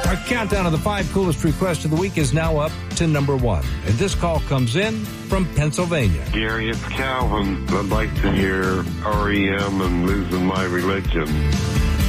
Our countdown of the 5 coolest requests of the week is now up to number 1. And this call comes in from Pennsylvania. Gary, it's Calvin. I'd like to hear REM and Losing My Religion.